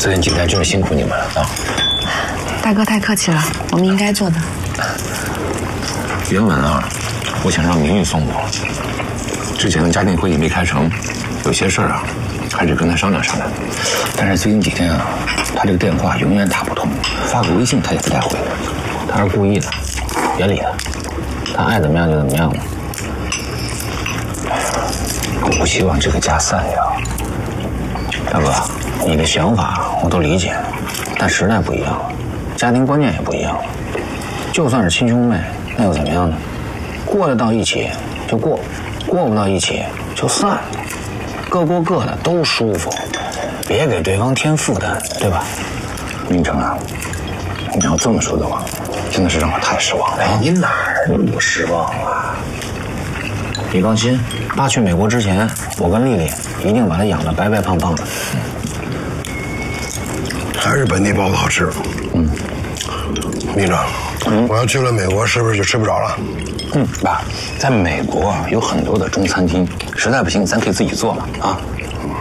最近几天真是辛苦你们了啊！ 大哥太客气了，我们应该做的。 原文啊，我想让明玉送我。之前的家庭会议没开成，有些事儿啊，还得跟他商量商量。但是最近几天啊，他这个电话永远打不通，发个微信他也不带回。他是故意的，别理他，他爱怎么样就怎么样吧。我不希望这个家散了。大哥，你的想法我都理解，但时代不一样了，家庭观念也不一样了。就算是亲兄妹，那又怎么样呢？过得到一起就过，过不到一起就散，各过各的都舒服，别给对方添负担，对吧？明成啊，你要这么说的话，真的是让我太失望了。 哎，你哪儿不失望啊？ 你放心，爸去美国之前，我跟丽丽一定把她养得白白胖胖的。 还是本地包子好吃。秘书，我要去了美国，是不是就吃不着了？ 爸，在美国啊有很多的中餐厅，实在不行咱可以自己做嘛啊。